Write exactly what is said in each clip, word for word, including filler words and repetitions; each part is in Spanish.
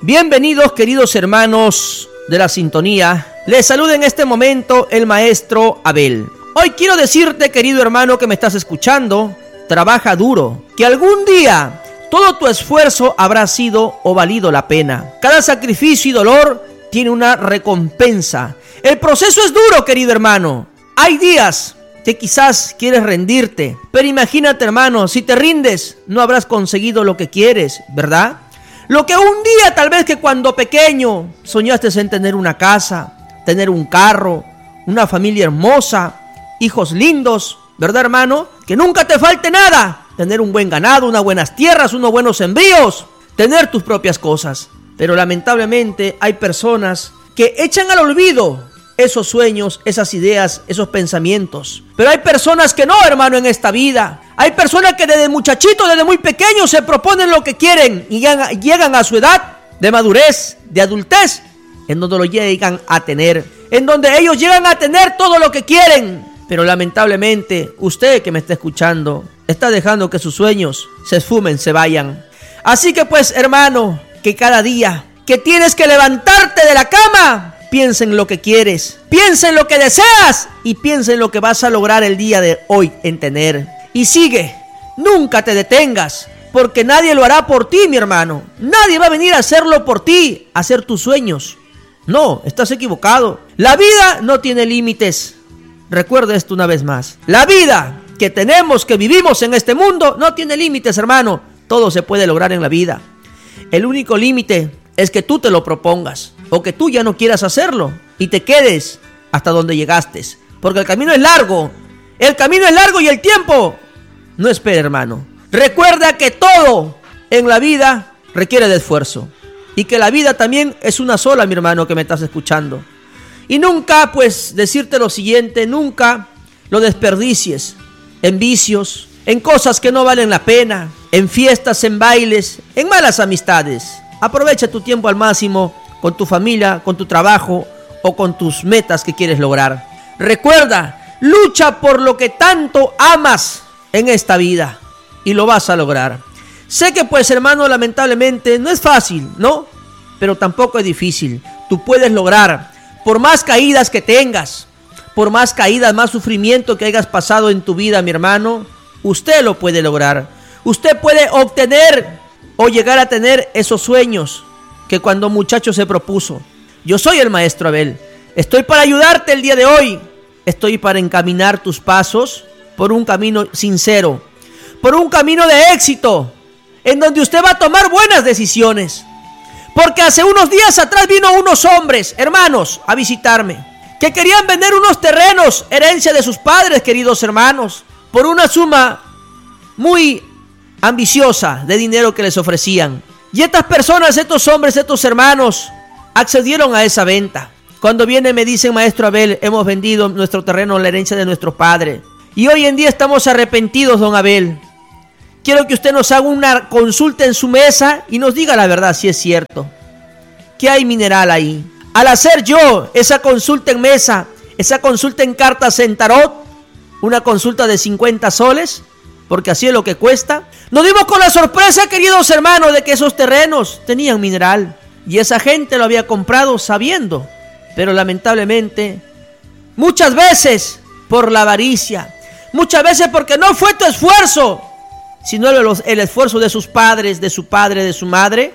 Bienvenidos, queridos hermanos de la sintonía. Les saluda en este momento el maestro Abel. Hoy quiero decirte, querido hermano que me estás escuchando, trabaja duro, que algún día todo tu esfuerzo habrá sido o valido la pena. Cada sacrificio y dolor tiene una recompensa. El proceso es duro, querido hermano. Hay días que quizás quieres rendirte, pero imagínate, hermano, si te rindes, no habrás conseguido lo que quieres, ¿verdad? Lo que un día, tal vez que cuando pequeño, soñaste en tener una casa, tener un carro, una familia hermosa, hijos lindos, ¿verdad, hermano? Que nunca te falte nada, tener un buen ganado, unas buenas tierras, unos buenos sembríos, tener tus propias cosas. Pero lamentablemente hay personas que echan al olvido esos sueños, esas ideas, esos pensamientos. Pero hay personas que no, hermano, en esta vida. Hay personas que desde muchachitos, desde muy pequeños, se proponen lo que quieren y llegan, llegan a su edad de madurez, de adultez, en donde lo llegan a tener, en donde ellos llegan a tener todo lo que quieren. Pero lamentablemente, usted que me está escuchando, está dejando que sus sueños se esfumen, se vayan. Así que pues, hermano, que cada día que tienes que levantarte de la cama, piensa en lo que quieres, piensa en lo que deseas y piensa en lo que vas a lograr el día de hoy en tener. Y sigue, nunca te detengas, porque nadie lo hará por ti, mi hermano. Nadie va a venir a hacerlo por ti, a hacer tus sueños. No, estás equivocado. La vida no tiene límites. Recuerda esto una vez más. La vida que tenemos, que vivimos en este mundo, no tiene límites, hermano. Todo se puede lograr en la vida. El único límite es que tú te lo propongas, o que tú ya no quieras hacerlo y te quedes hasta donde llegaste, porque el camino es largo, el camino es largo y el tiempo no espera, hermano. Recuerda que todo en la vida requiere de esfuerzo y que la vida también es una sola, mi hermano que me estás escuchando. Y nunca, pues, decirte lo siguiente, nunca lo desperdicies en vicios, en cosas que no valen la pena, en fiestas, en bailes, en malas amistades. Aprovecha tu tiempo al máximo con tu familia, con tu trabajo o con tus metas que quieres lograr. Recuerda, lucha por lo que tanto amas en esta vida y lo vas a lograr. Sé que pues, hermano, lamentablemente no es fácil, ¿no? Pero tampoco es difícil. Tú puedes lograr, por más caídas que tengas, por más caídas, más sufrimiento que hayas pasado en tu vida, mi hermano, usted lo puede lograr. Usted puede obtener o llegar a tener esos sueños que cuando muchacho se propuso. Yo soy el maestro Abel. Estoy para ayudarte el día de hoy. Estoy para encaminar tus pasos por un camino sincero, por un camino de éxito, en donde usted va a tomar buenas decisiones. Porque hace unos días atrás vino unos hombres, hermanos, a visitarme, que querían vender unos terrenos, herencia de sus padres, queridos hermanos, por una suma muy ambiciosa de dinero que les ofrecían. Y estas personas, estos hombres, estos hermanos, accedieron a esa venta. Cuando vienen me dicen: maestro Abel, hemos vendido nuestro terreno, la herencia de nuestro padre, y hoy en día estamos arrepentidos, don Abel. Quiero que usted nos haga una consulta en su mesa y nos diga la verdad si es cierto. ¿Qué hay mineral ahí? Al hacer yo esa consulta en mesa, esa consulta en cartas en tarot, una consulta de cincuenta soles, porque así es lo que cuesta, nos dimos con la sorpresa, queridos hermanos, de que esos terrenos tenían mineral. Y esa gente lo había comprado sabiendo. Pero lamentablemente, muchas veces por la avaricia, muchas veces porque no fue tu esfuerzo, sino el, el esfuerzo de sus padres, de su padre, de su madre,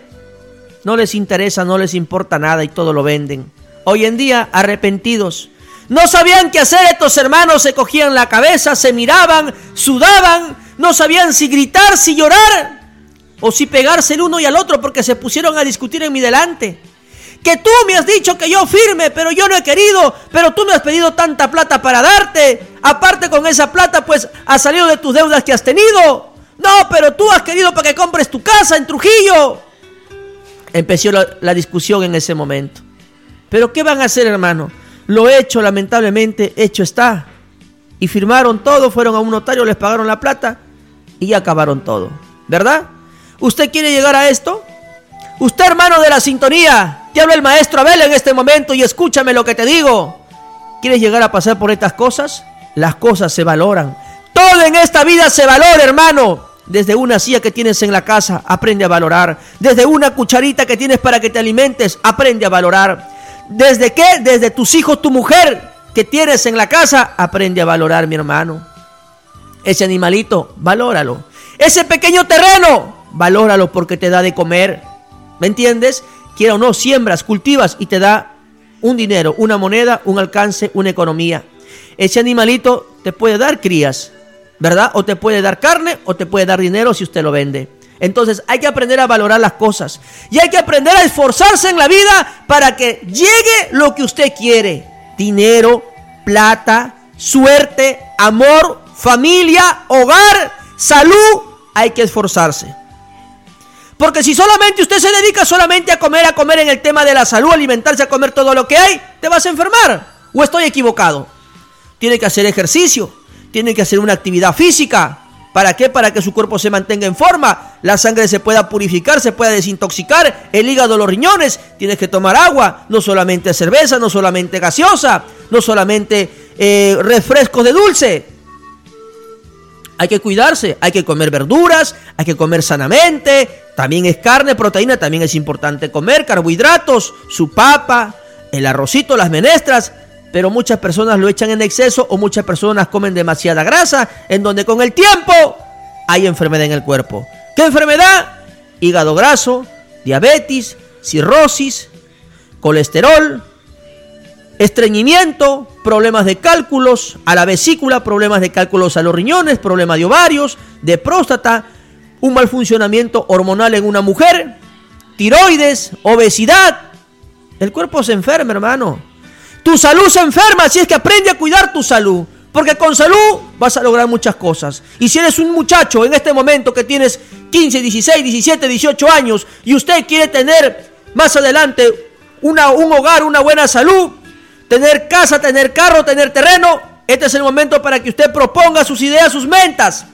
no les interesa, no les importa nada y todo lo venden. Hoy en día, arrepentidos. No sabían qué hacer estos hermanos, se cogían la cabeza, se miraban, sudaban, no sabían si gritar, si llorar o si pegarse el uno y al otro, porque se pusieron a discutir en mi delante. Que tú me has dicho que yo firme, pero yo no he querido, pero tú me has pedido tanta plata para darte. Aparte, con esa plata pues has salido de tus deudas que has tenido. No, pero tú has querido para que compres tu casa en Trujillo. Empezó la, la discusión en ese momento. Pero ¿qué van a hacer, hermano? Lo hecho, lamentablemente, hecho está. Y firmaron todo, fueron a un notario, les pagaron la plata y ya acabaron todo, ¿verdad? ¿Usted quiere llegar a esto? Usted, hermano de la sintonía, te habla el maestro Abel en este momento y escúchame lo que te digo. ¿Quieres llegar a pasar por estas cosas? Las cosas se valoran. Todo en esta vida se valora, hermano. Desde una silla que tienes en la casa, aprende a valorar. Desde una cucharita que tienes para que te alimentes, aprende a valorar. ¿Desde qué? Desde tus hijos, tu mujer que tienes en la casa, aprende a valorar, mi hermano. Ese animalito, valóralo. Ese pequeño terreno, valóralo porque te da de comer. ¿Me entiendes? Quiera o no, siembras, cultivas y te da un dinero, una moneda, un alcance, una economía. Ese animalito te puede dar crías, ¿verdad? O te puede dar carne o te puede dar dinero si usted lo vende. Entonces hay que aprender a valorar las cosas y hay que aprender a esforzarse en la vida para que llegue lo que usted quiere. Dinero, plata, suerte, amor, familia, hogar, salud. Hay que esforzarse. Porque si solamente usted se dedica solamente a comer, a comer en el tema de la salud, alimentarse, a comer todo lo que hay, te vas a enfermar. ¿O estoy equivocado? Tiene que hacer ejercicio, tiene que hacer una actividad física. ¿Para qué? Para que su cuerpo se mantenga en forma, la sangre se pueda purificar, se pueda desintoxicar, el hígado, los riñones. Tienes que tomar agua, no solamente cerveza, no solamente gaseosa, no solamente eh, refrescos de dulce. Hay que cuidarse, hay que comer verduras, hay que comer sanamente. También es carne, proteína, también es importante comer carbohidratos, su papa, el arrocito, las menestras. Pero muchas personas lo echan en exceso o muchas personas comen demasiada grasa, en donde con el tiempo hay enfermedad en el cuerpo. ¿Qué enfermedad? Hígado graso, diabetes, cirrosis, colesterol, estreñimiento, problemas de cálculos a la vesícula, problemas de cálculos a los riñones, problemas de ovarios, de próstata, un mal funcionamiento hormonal en una mujer, tiroides, obesidad. El cuerpo se enferma, hermano. Tu salud se enferma, así es que aprende a cuidar tu salud, porque con salud vas a lograr muchas cosas. Y si eres un muchacho en este momento que tienes quince, dieciséis, diecisiete, dieciocho años y usted quiere tener más adelante una, un hogar, una buena salud, tener casa, tener carro, tener terreno, este es el momento para que usted proponga sus ideas, sus metas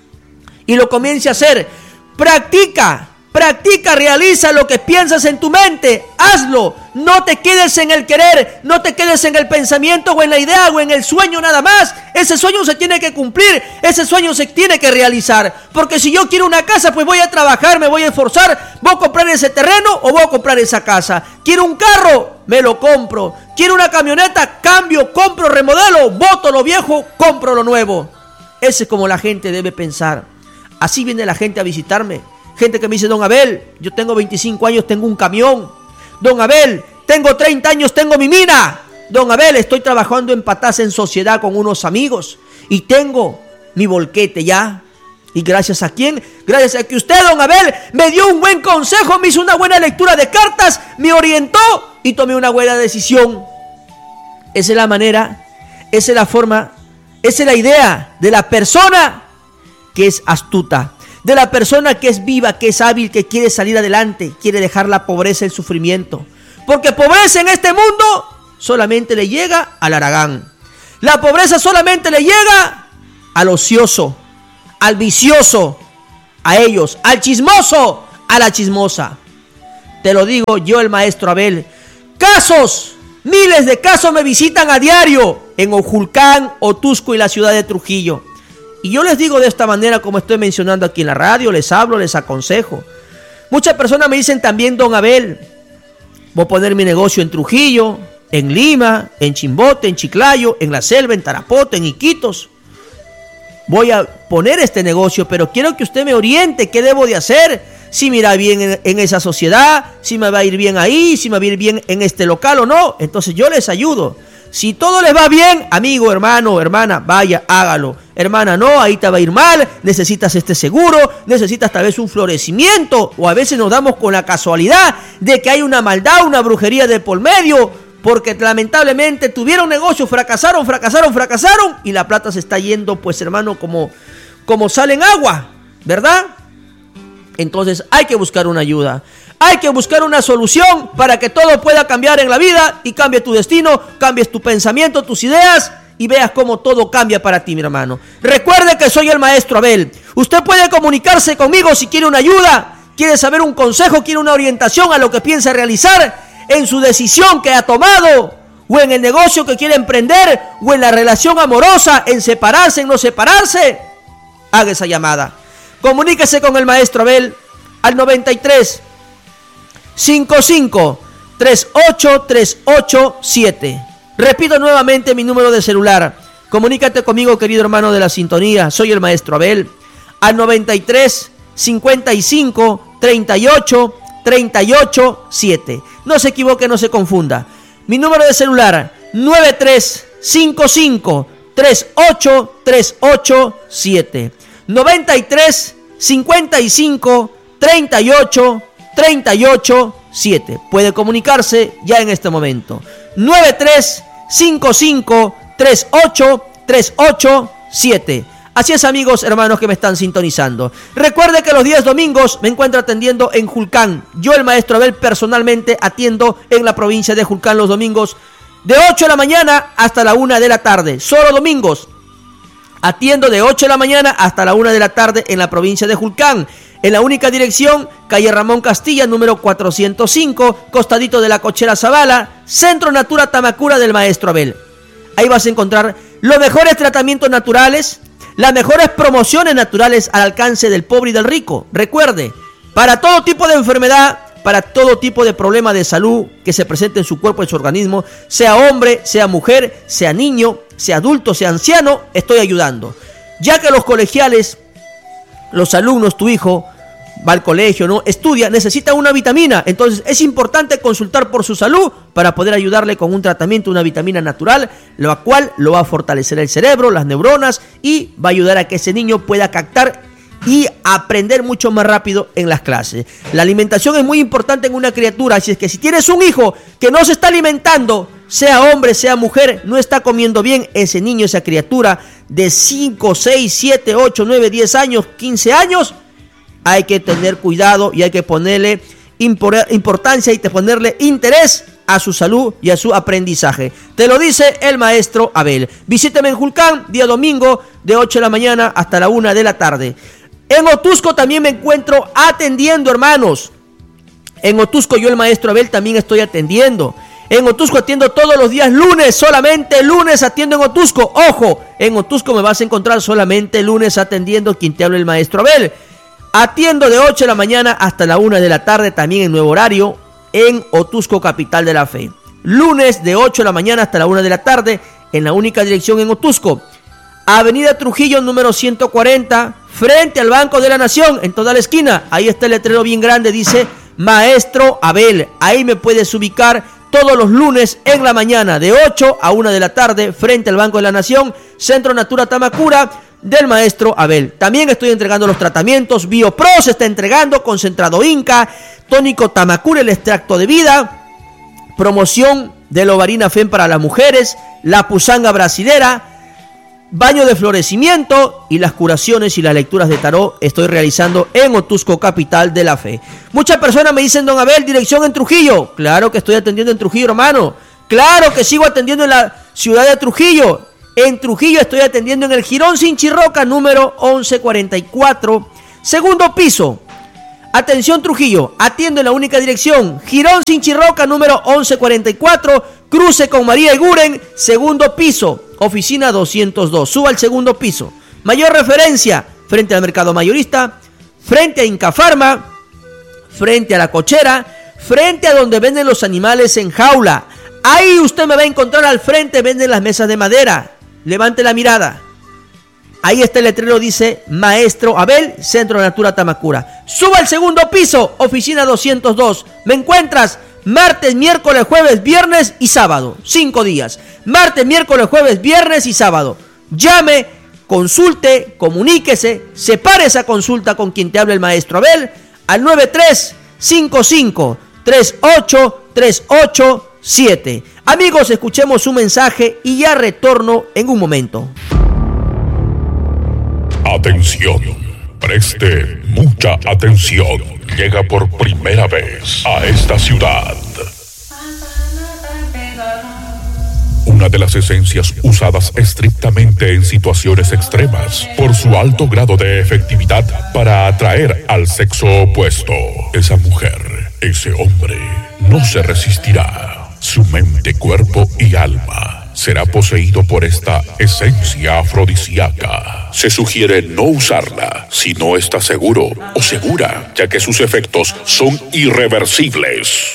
y lo comience a hacer. Practica. Practica, realiza lo que piensas en tu mente, hazlo, no te quedes en el querer, no te quedes en el pensamiento o en la idea o en el sueño nada más. Ese sueño se tiene que cumplir, ese sueño se tiene que realizar, porque si yo quiero una casa, pues voy a trabajar, me voy a esforzar, voy a comprar ese terreno o voy a comprar esa casa. Quiero un carro, me lo compro. Quiero una camioneta, cambio, compro, remodelo, boto lo viejo, compro lo nuevo. Ese es como la gente debe pensar. Así viene la gente a visitarme. Gente que me dice: don Abel, yo tengo veinticinco años, tengo un camión. Don Abel, tengo treinta años, tengo mi mina. Don Abel, estoy trabajando en patas en sociedad con unos amigos y tengo mi volquete ya. ¿Y gracias a quién? Gracias a que usted, don Abel, me dio un buen consejo, me hizo una buena lectura de cartas, me orientó y tomé una buena decisión. Esa es la manera, esa es la forma, esa es la idea de la persona que es astuta. De la persona que es viva, que es hábil, que quiere salir adelante, quiere dejar la pobreza y el sufrimiento. Porque pobreza en este mundo solamente le llega al haragán. La pobreza solamente le llega al ocioso, al vicioso, a ellos, al chismoso, a la chismosa. Te lo digo yo, el maestro Abel. Casos, miles de casos me visitan a diario en Ojulcán, Otusco y la ciudad de Trujillo. Y yo les digo de esta manera, como estoy mencionando aquí en la radio, les hablo, les aconsejo. Muchas personas me dicen también: don Abel, voy a poner mi negocio en Trujillo, en Lima, en Chimbote, en Chiclayo, en La Selva, en Tarapoto, en Iquitos. Voy a poner este negocio, pero quiero que usted me oriente qué debo de hacer. Si me irá bien en, en esa sociedad, si me va a ir bien ahí, si me va a ir bien en este local o no. Entonces yo les ayudo. Si todo les va bien, amigo, hermano, hermana, vaya, hágalo. Hermana, no, ahí te va a ir mal, necesitas este seguro, necesitas tal vez un florecimiento, o a veces nos damos con la casualidad de que hay una maldad, una brujería de por medio, porque lamentablemente tuvieron negocio, fracasaron, fracasaron, fracasaron, y la plata se está yendo, pues hermano, como, como sale en agua, ¿verdad? Entonces hay que buscar una ayuda. Hay que buscar una solución para que todo pueda cambiar en la vida y cambie tu destino, cambies tu pensamiento, tus ideas y veas cómo todo cambia para ti, mi hermano. Recuerde que soy el maestro Abel. Usted puede comunicarse conmigo si quiere una ayuda, quiere saber un consejo, quiere una orientación a lo que piensa realizar en su decisión que ha tomado, o en el negocio que quiere emprender, o en la relación amorosa, en separarse, en no separarse. Haga esa llamada. Comuníquese con el maestro Abel al noventa y tres, cincuenta y cinco, treinta y ocho, treinta y ocho, siete. Repito nuevamente mi número de celular. Comunícate conmigo, querido hermano de la sintonía. Soy el maestro Abel al noventa y tres, cincuenta y cinco, treinta y ocho, treinta y ocho, siete. No se equivoque, no se confunda. Mi número de celular nueve tres cinco cinco, tres ocho, tres ocho, siete. noventa y tres, cincuenta y cinco, treinta y ocho, treinta y ocho, siete. Puede comunicarse ya en este momento. nueve tres cinco cinco, tres ocho, tres ocho, siete. Así es, amigos, hermanos que me están sintonizando. Recuerde que los días domingos me encuentro atendiendo en Julcán. Yo, el maestro Abel, personalmente atiendo en la provincia de Julcán los domingos de ocho de la mañana hasta la una de la tarde. Solo domingos. Atiendo de ocho de la mañana hasta la una de la tarde en la provincia de Julcán. En la única dirección, calle Ramón Castilla, número cuatrocientos cinco, costadito de la Cochera Zavala, Centro Natura Tamacura del maestro Abel. Ahí vas a encontrar los mejores tratamientos naturales, las mejores promociones naturales al alcance del pobre y del rico. Recuerde, para todo tipo de enfermedad, para todo tipo de problema de salud que se presente en su cuerpo, en su organismo, sea hombre, sea mujer, sea niño, sea adulto, sea anciano, estoy ayudando. Ya que los colegiales, los alumnos, tu hijo va al colegio, ¿no? Estudia, necesita una vitamina. Entonces es importante consultar por su salud para poder ayudarle con un tratamiento, una vitamina natural, la cual lo va a fortalecer el cerebro, las neuronas, y va a ayudar a que ese niño pueda captar y aprender mucho más rápido en las clases. La alimentación es muy importante en una criatura, así es que si tienes un hijo que no se está alimentando, sea hombre, sea mujer, no está comiendo bien, ese niño, esa criatura de cinco, seis, siete, ocho, nueve, diez años, quince años, hay que tener cuidado y hay que ponerle impor- importancia y ponerle interés a su salud y a su aprendizaje. Te lo dice el maestro Abel. Visíteme en Julcán, día domingo, de ocho de la mañana hasta la una de la tarde. En Otusco también me encuentro atendiendo, hermanos. En Otusco yo, el maestro Abel, también estoy atendiendo. En Otusco atiendo todos los días lunes, solamente lunes atiendo en Otusco. Ojo, en Otusco me vas a encontrar solamente lunes atendiendo, quien te habla, el maestro Abel. Atiendo de ocho de la mañana hasta la una de la tarde, también en nuevo horario, en Otusco, capital de la fe. Lunes de ocho de la mañana hasta la una de la tarde, en la única dirección en Otusco. Avenida Trujillo, número ciento cuarenta, frente al Banco de la Nación, en toda la esquina. Ahí está el letrero bien grande, dice Maestro Abel. Ahí me puedes ubicar todos los lunes en la mañana, de ocho a una de la tarde, frente al Banco de la Nación, Centro Natura Tamacura, del maestro Abel. También estoy entregando los tratamientos. BioPro se está entregando, concentrado Inca, tónico Tamacura, el extracto de vida, promoción de Lovarina F E M para las mujeres, la pusanga brasilera, baño de florecimiento y las curaciones y las lecturas de tarot estoy realizando en Otusco, capital de la fe. Muchas personas me dicen: don Abel, dirección en Trujillo. Claro que estoy atendiendo en Trujillo, hermano. Claro que sigo atendiendo en la ciudad de Trujillo. En Trujillo estoy atendiendo en el Jirón Sinchirroca, número once cuarenta y cuatro, segundo piso. Atención, Trujillo, atiendo en la única dirección, Jirón Sinchirroca, número once cuarenta y cuatro, cruce con María Eguren, segundo piso, oficina doscientos dos. Suba al segundo piso. Mayor referencia, frente al mercado mayorista, frente a Incafarma, frente a la cochera, frente a donde venden los animales en jaula. Ahí usted me va a encontrar, al frente venden las mesas de madera. Levante la mirada. Ahí está el letrero, dice Maestro Abel, Centro Natura Tamacura. Suba al segundo piso, oficina doscientos dos. Me encuentras martes, miércoles, jueves, viernes y sábado. Cinco días. Martes, miércoles, jueves, viernes y sábado. Llame, consulte, comuníquese, separe esa consulta con quien te habla, el Maestro Abel, al nueve tres cinco cinco, tres ocho, tres ocho siete. Amigos, escuchemos su mensaje y ya retorno en un momento. Atención, preste mucha atención. Llega por primera vez a esta ciudad una de las esencias usadas estrictamente en situaciones extremas por su alto grado de efectividad para atraer al sexo opuesto. Esa mujer, ese hombre, no se resistirá. Su mente, cuerpo y alma será poseído por esta esencia afrodisíaca. Se sugiere no usarla si no está seguro o segura, ya que sus efectos son irreversibles.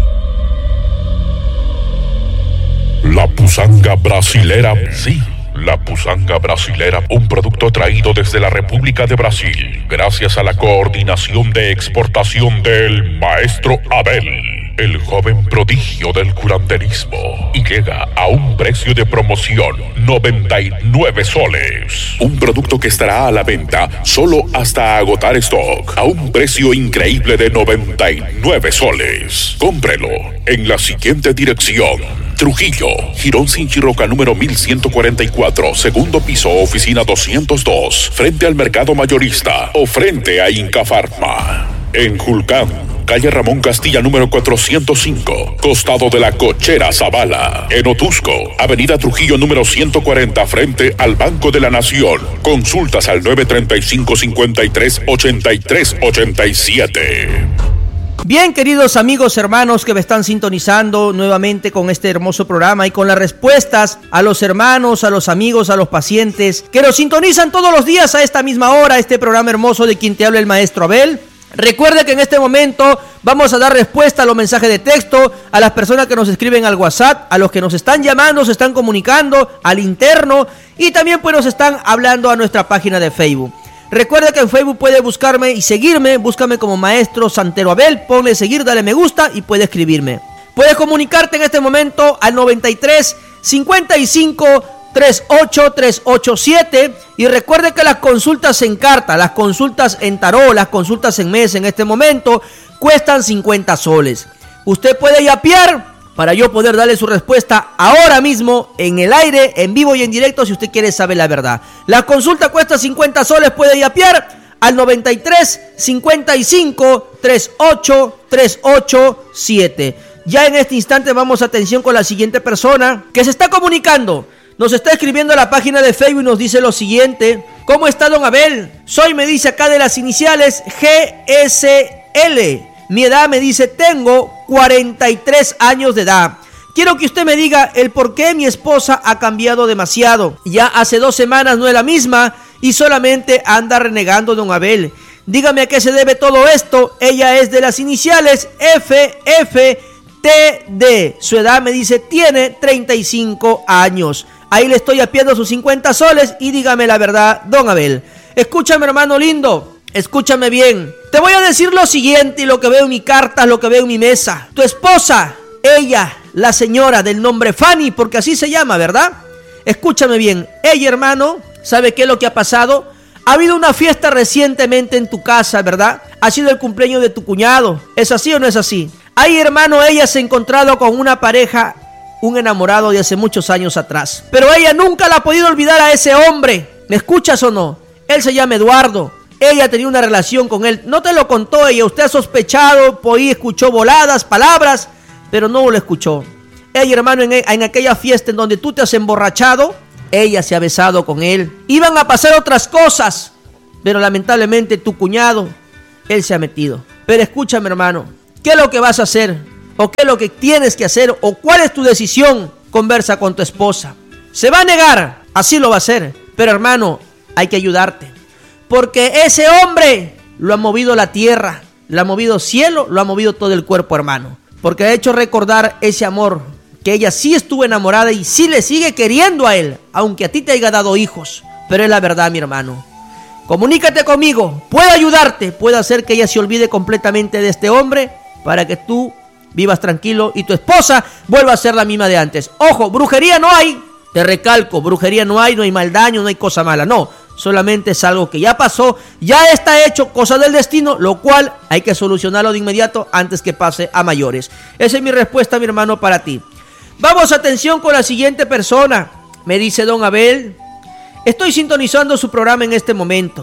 La pusanga brasilera, sí. La pusanga brasilera, un producto traído desde la República de Brasil, gracias a la coordinación de exportación del maestro Abel, el joven prodigio del curanderismo, y llega a un precio de promoción, noventa y nueve soles. Un producto que estará a la venta solo hasta agotar stock, a un precio increíble de noventa y nueve soles. Cómprelo en la siguiente dirección: Trujillo, Girón Sinchirroca número mil ciento cuarenta y cuatro, segundo piso, oficina doscientos dos, frente al mercado mayorista o frente a Inca Pharma. En Julcán, calle Ramón Castilla número cuatrocientos cinco, costado de la Cochera Zavala. En Otusco, avenida Trujillo número ciento cuarenta, frente al Banco de la Nación. Consultas al nueve treinta y cinco, cincuenta y tres, ochenta y tres ochenta y siete. Bien, queridos amigos, hermanos que me están sintonizando nuevamente con este hermoso programa y con las respuestas a los hermanos, a los amigos, a los pacientes que nos sintonizan todos los días a esta misma hora, este programa hermoso de quien te habla el maestro Abel. Recuerde que en este momento vamos a dar respuesta a los mensajes de texto, a las personas que nos escriben al WhatsApp, a los que nos están llamando, se están comunicando, al interno, y también pues nos están hablando a nuestra página de Facebook. Recuerda que en Facebook puedes buscarme y seguirme, búscame como Maestro Santero Abel, ponle seguir, dale me gusta y puedes escribirme. Puedes comunicarte en este momento al noventa y tres, cincuenta y cinco, treinta y ocho, trescientos ochenta y siete, y recuerde que las consultas en carta, las consultas en tarot, las consultas en mes en este momento cuestan cincuenta soles. Usted puede yapear para yo poder darle su respuesta ahora mismo, en el aire, en vivo y en directo, si usted quiere saber la verdad. La consulta cuesta cincuenta soles, puede yapear al noventa y tres, cincuenta y cinco, treinta y ocho, trescientos ochenta y siete. Ya en este instante vamos, atención, con la siguiente persona que se está comunicando. Nos está escribiendo a la página de Facebook y nos dice lo siguiente: ¿cómo está, don Abel? Soy, me dice acá, de las iniciales G S L. Mi edad, me dice, tengo cuarenta y tres años de edad. Quiero que usted me diga el por qué mi esposa ha cambiado demasiado. Ya hace dos semanas no es la misma y solamente anda renegando, don Abel. Dígame a qué se debe todo esto. Ella es de las iniciales F F T D. Su edad, me dice, tiene treinta y cinco años. Ahí le estoy apiando sus cincuenta soles y dígame la verdad, don Abel. Escúchame, hermano lindo. Escúchame bien. Te voy a decir lo siguiente y lo que veo en mi carta, lo que veo en mi mesa. Tu esposa, ella, la señora del nombre Fanny, porque así se llama, ¿verdad? Escúchame bien. Ella, hermano, ¿sabe qué es lo que ha pasado? Ha habido una fiesta recientemente en tu casa, ¿verdad? Ha sido el cumpleaños de tu cuñado. ¿Es así o no es así? Ahí, hermano, ella se ha encontrado con una pareja, un enamorado de hace muchos años atrás. Pero ella nunca la ha podido olvidar a ese hombre. ¿Me escuchas o no? Él se llama Eduardo. Ella tenía una relación con él. No te lo contó ella. Usted ha sospechado, por ahí escuchó voladas, palabras, pero no lo escuchó. Ella, hermano, en, en aquella fiesta en donde tú te has emborrachado, ella se ha besado con él. Iban a pasar otras cosas, pero lamentablemente tu cuñado, él se ha metido. Pero escúchame, hermano, ¿qué es lo que vas a hacer? ¿O qué es lo que tienes que hacer? ¿O cuál es tu decisión? Conversa con tu esposa. ¿Se va a negar? Así lo va a hacer. Pero, hermano, hay que ayudarte. Porque ese hombre lo ha movido la tierra, lo ha movido cielo, lo ha movido todo el cuerpo, hermano. Porque ha hecho recordar ese amor, que ella sí estuvo enamorada y sí le sigue queriendo a él, aunque a ti te haya dado hijos. Pero es la verdad, mi hermano. Comunícate conmigo, puedo ayudarte, puedo hacer que ella se olvide completamente de este hombre para que tú vivas tranquilo y tu esposa vuelva a ser la misma de antes. Ojo, brujería no hay, te recalco, brujería no hay, no hay mal daño, no hay cosa mala, no. Solamente es algo que ya pasó, ya está hecho, cosa del destino, lo cual hay que solucionarlo de inmediato antes que pase a mayores. Esa es mi respuesta, mi hermano, para ti. Vamos, atención, con la siguiente persona. Me dice don Abel: estoy sintonizando su programa en este momento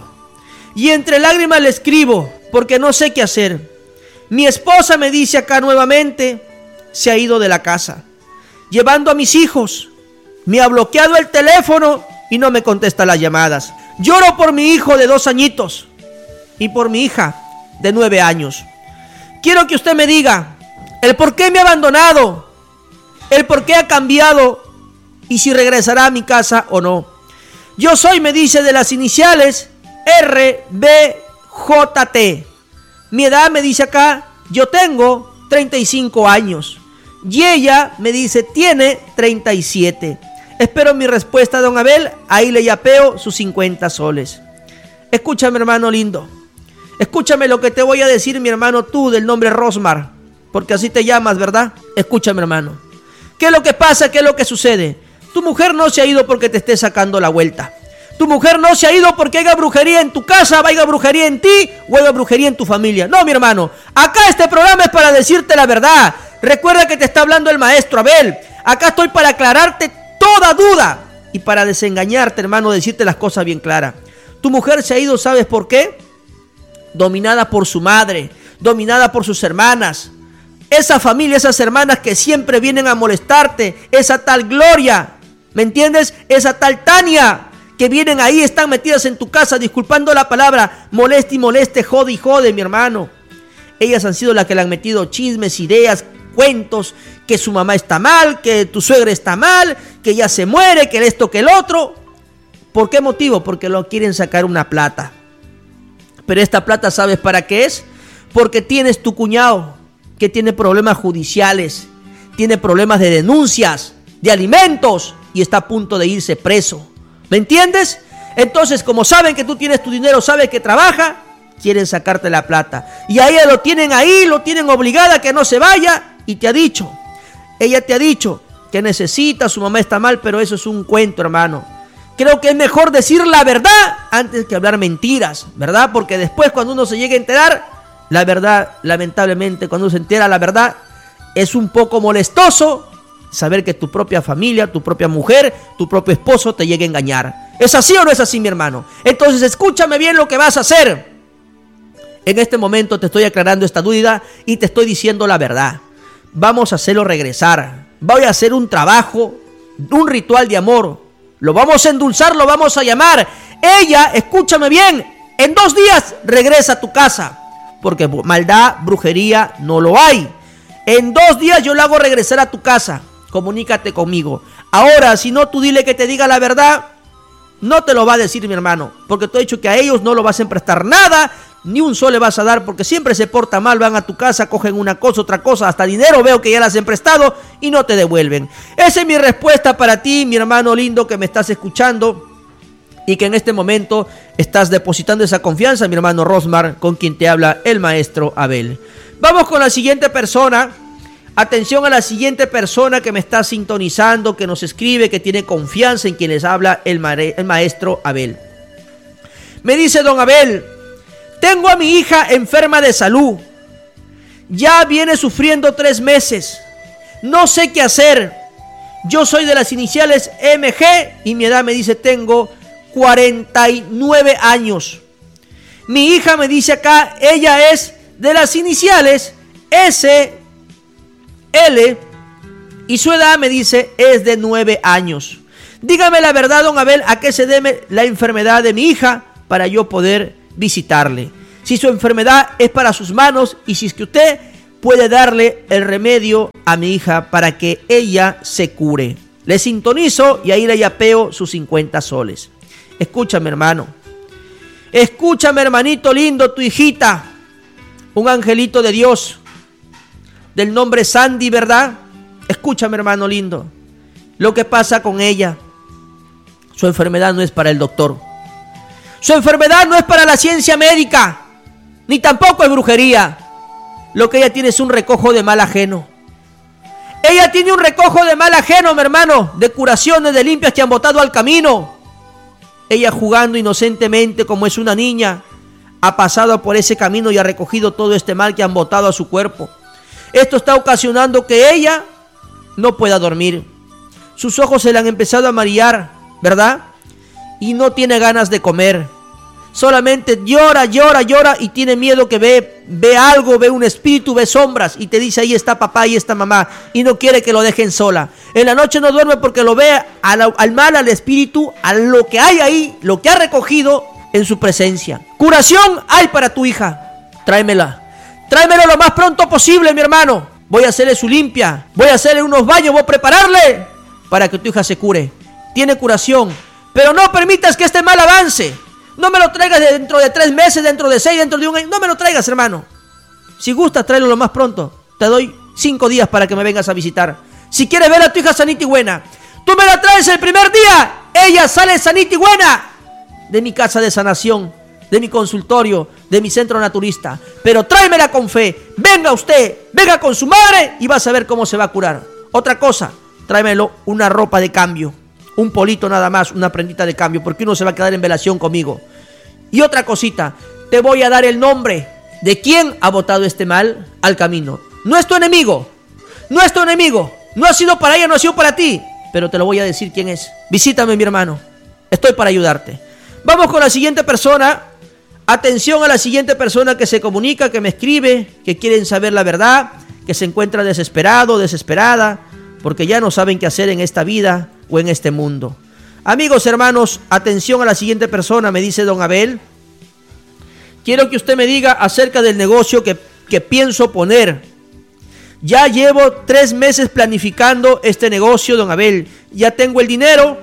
y entre lágrimas le escribo porque no sé qué hacer. Mi esposa, me dice acá nuevamente, se ha ido de la casa, llevando a mis hijos. Me ha bloqueado el teléfono y no me contesta las llamadas. Lloro por mi hijo de dos añitos y por mi hija de nueve años. Quiero que usted me diga el por qué me ha abandonado, el por qué ha cambiado y si regresará a mi casa o no. Yo soy, me dice, de las iniciales R B J T. Mi edad, me dice acá, yo tengo treinta y cinco años. Y ella, me dice, tiene treinta y siete. Espero mi respuesta, don Abel. Ahí le yapeo sus cincuenta soles. Escúchame, hermano lindo. Escúchame lo que te voy a decir, mi hermano, tú del nombre Rosmar. Porque así te llamas, ¿verdad? Escúchame, hermano. ¿Qué es lo que pasa? ¿Qué es lo que sucede? Tu mujer no se ha ido porque te esté sacando la vuelta. Tu mujer no se ha ido porque haya brujería en tu casa, haya brujería en ti o haya brujería en tu familia. No, mi hermano. Acá este programa es para decirte la verdad. Recuerda que te está hablando el maestro Abel. Acá estoy para aclararte toda duda y para desengañarte, hermano, decirte las cosas bien claras. Tu mujer se ha ido, ¿sabes por qué? Dominada por su madre, dominada por sus hermanas. Esa familia, esas hermanas que siempre vienen a molestarte, esa tal Gloria, ¿me entiendes? Esa tal Tania, que vienen ahí, están metidas en tu casa, disculpando la palabra, moleste y moleste, jode y jode, mi hermano. Ellas han sido las que le han metido chismes, ideas, cuentos, que su mamá está mal, que tu suegra está mal, que ya se muere, que esto, que el otro. ¿Por qué motivo? Porque lo quieren sacar una plata. Pero esta plata, ¿sabes para qué es? Porque tienes tu cuñado que tiene problemas judiciales, tiene problemas de denuncias, de alimentos y está a punto de irse preso. ¿Me entiendes? Entonces, como saben que tú tienes tu dinero, sabes que trabaja, quieren sacarte la plata. Y a ella lo tienen ahí, lo tienen obligada a que no se vaya y te ha dicho, ella te ha dicho que necesita, su mamá está mal, pero eso es un cuento, hermano. Creo que es mejor decir la verdad antes que hablar mentiras, ¿verdad? Porque después cuando uno se llegue a enterar, la verdad, lamentablemente, cuando uno se entera la verdad, es un poco molestoso saber que tu propia familia, tu propia mujer, tu propio esposo te llegue a engañar. ¿Es así o no es así, mi hermano? Entonces escúchame bien lo que vas a hacer. En este momento te estoy aclarando esta duda y te estoy diciendo la verdad. Vamos a hacerlo regresar. Voy a hacer un trabajo, un ritual de amor. Lo vamos a endulzar, lo vamos a llamar. Ella, escúchame bien, en dos días regresa a tu casa. Porque maldad, brujería, no lo hay. En dos días yo la hago regresar a tu casa. Comunícate conmigo. Ahora, si no, tú dile que te diga la verdad. No te lo va a decir, mi hermano. Porque te he dicho que a ellos no lo vas a prestar nada. Ni un sol le vas a dar porque siempre se porta mal. Van a tu casa, cogen una cosa, otra cosa. Hasta dinero veo que ya las han prestado y no te devuelven. Esa es mi respuesta para ti, mi hermano lindo que me estás escuchando. Y que en este momento estás depositando esa confianza, mi hermano Rosmar, con quien te habla el maestro Abel. Vamos con la siguiente persona. Atención a la siguiente persona que me está sintonizando, que nos escribe, que tiene confianza en quien les habla el, ma- el maestro Abel. Me dice don Abel, tengo a mi hija enferma de salud. Ya viene sufriendo tres meses. No sé qué hacer. Yo soy de las iniciales M G y mi edad, me dice, tengo cuarenta y nueve años. Mi hija, me dice acá, ella es de las iniciales S L y su edad, me dice, es de nueve años. Dígame la verdad, don Abel, a qué se debe la enfermedad de mi hija para yo poder visitarle. Si su enfermedad es para sus manos y si es que usted puede darle el remedio a mi hija para que ella se cure. Le sintonizo y ahí le yapeo sus cincuenta soles. Escúchame, hermano. Escúchame, hermanito lindo, tu hijita. Un angelito de Dios. Del nombre Sandy, ¿verdad? Escúchame, hermano lindo. Lo que pasa con ella. Su enfermedad no es para el doctor. Su enfermedad no es para la ciencia médica. Ni tampoco es brujería. Lo que ella tiene es un recojo de mal ajeno. Ella tiene un recojo de mal ajeno, mi hermano. De curaciones, de limpias que han botado al camino. Ella, jugando inocentemente como es una niña, ha pasado por ese camino y ha recogido todo este mal que han botado a su cuerpo. Esto está ocasionando que ella no pueda dormir. Sus ojos se le han empezado a marear, ¿verdad? Y no tiene ganas de comer. Solamente llora, llora, llora y tiene miedo que ve, ve algo, ve un espíritu, ve sombras y te dice, ahí está papá, ahí está mamá, y no quiere que lo dejen sola. En la noche no duerme porque lo ve al, al mal, al espíritu, a lo que hay ahí, lo que ha recogido en su presencia. Curación hay para tu hija. Tráemela. Tráemela lo más pronto posible, mi hermano. Voy a hacerle su limpia, voy a hacerle unos baños, voy a prepararle para que tu hija se cure. Tiene curación, pero no permitas que este mal avance. No me lo traigas dentro de tres meses, dentro de seis, dentro de un año. No me lo traigas, hermano. Si gustas, tráelo lo más pronto. Te doy cinco días para que me vengas a visitar. Si quieres ver a tu hija sanita y buena, tú me la traes el primer día. Ella sale sanita y buena de mi casa de sanación, de mi consultorio, de mi centro naturista. Pero tráemela con fe. Venga usted, venga con su madre y vas a ver cómo se va a curar. Otra cosa, tráemelo una ropa de cambio. Un polito nada más, una prendita de cambio, porque uno se va a quedar en velación conmigo. Y otra cosita, te voy a dar el nombre de quién ha botado este mal al camino. No es tu enemigo, no es tu enemigo, no ha sido para ella, no ha sido para ti, pero te lo voy a decir quién es. Visítame, mi hermano, estoy para ayudarte. Vamos con la siguiente persona. Atención a la siguiente persona que se comunica, que me escribe, que quieren saber la verdad, que se encuentra desesperado, desesperada, porque ya no saben qué hacer en esta vida o en este mundo. Amigos, hermanos, atención a la siguiente persona, me dice don Abel. Quiero que usted me diga acerca del negocio que, que pienso poner. Ya llevo tres meses planificando este negocio, don Abel. Ya tengo el dinero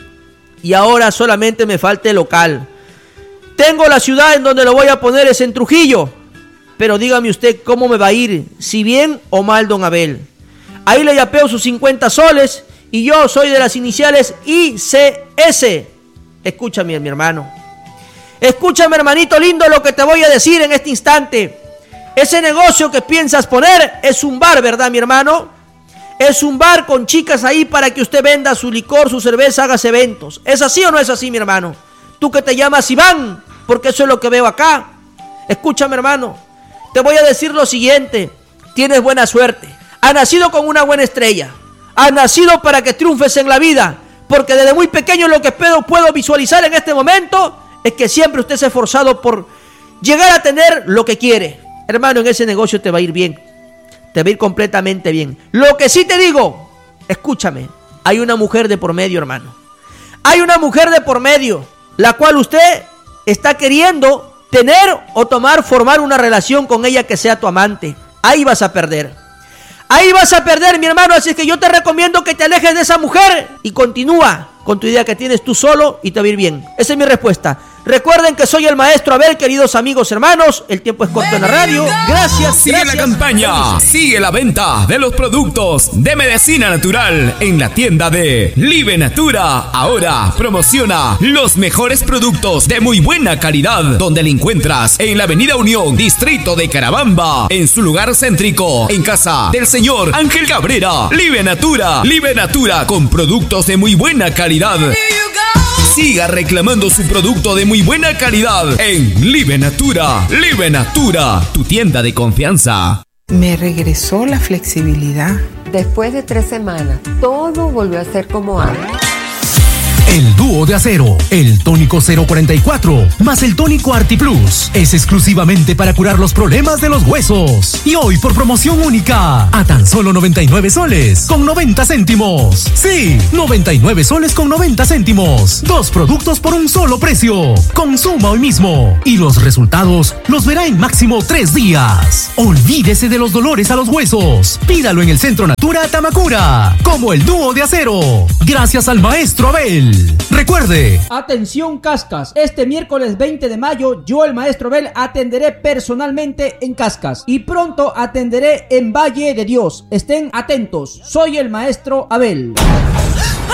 y ahora solamente me falta el local. Tengo la ciudad en donde lo voy a poner, es en Trujillo. Pero dígame usted cómo me va a ir, si bien o mal, don Abel. Ahí le yapeo sus cincuenta soles y yo soy de las iniciales I C S. Escúchame, mi hermano. Escúchame, hermanito lindo, lo que te voy a decir en este instante. Ese negocio que piensas poner es un bar, ¿verdad, mi hermano? Es un bar con chicas ahí para que usted venda su licor, su cerveza, hagas eventos. ¿Es así o no es así, mi hermano? Tú que te llamas Iván, porque eso es lo que veo acá. Escúchame, hermano. Te voy a decir lo siguiente. Tienes buena suerte. Has nacido con una buena estrella. Has nacido para que triunfes en la vida. Porque desde muy pequeño lo que puedo, puedo visualizar en este momento es que siempre usted se ha esforzado por llegar a tener lo que quiere. Hermano, en ese negocio te va a ir bien. Te va a ir completamente bien. Lo que sí te digo, escúchame, hay una mujer de por medio, hermano. Hay una mujer de por medio, la cual usted está queriendo tener o tomar, formar una relación con ella que sea tu amante. Ahí vas a perder. Ahí vas a perder, mi hermano. Así que yo te recomiendo que te alejes de esa mujer y continúa con tu idea que tienes tú solo y te va a ir bien. Esa es mi respuesta. Recuerden que soy el maestro Abel, queridos amigos, hermanos. El tiempo es corto en la radio. Gracias. Sigue gracias. la campaña. Sigue la venta de los productos de medicina natural en la tienda de Live Natura. Ahora promociona los mejores productos de muy buena calidad, donde le encuentras en la Avenida Unión, distrito de Carabamba, en su lugar céntrico, en casa del señor Ángel Cabrera. Live Natura. Live Natura con productos de muy buena calidad. Siga reclamando su producto de muy buena calidad en Live Natura. Live Natura, tu tienda de confianza. Me regresó la flexibilidad. Después de tres semanas, todo volvió a ser como antes. El dúo de acero, el tónico cero cuarenta y cuatro, más el tónico Artiplus, es exclusivamente para curar los problemas de los huesos. Y hoy por promoción única, a tan solo noventa y nueve soles con noventa céntimos. Sí, noventa y nueve soles con noventa céntimos. Dos productos por un solo precio. Consuma hoy mismo y los resultados los verá en máximo tres días. Olvídese de los dolores a los huesos. Pídalo en el Centro Natura Tamacura, como el dúo de acero. Gracias al maestro Abel. Recuerde. Atención, Cascas, este miércoles veinte de mayo yo, el maestro Abel, atenderé personalmente en Cascas y pronto atenderé en Valle de Dios. Estén atentos, soy el maestro Abel.